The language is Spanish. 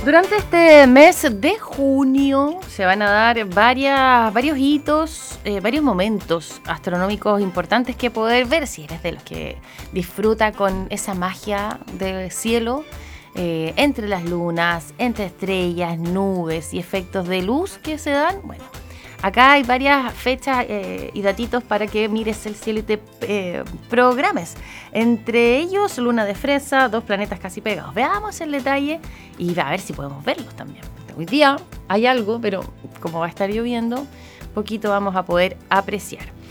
Durante este mes de junio se van a dar varios hitos, varios momentos astronómicos importantes que poder ver si eres de los que disfruta con esa magia del cielo, entre las lunas, entre estrellas, nubes y efectos de luz que se dan. Bueno, acá hay varias fechas y datitos para que mires el cielo y te programes. Entre ellos, luna de fresa, 2 planetas casi pegados. Veamos el detalle y a ver si podemos verlos también. Hoy día hay algo, pero como va a estar lloviendo, poquito vamos a poder apreciar.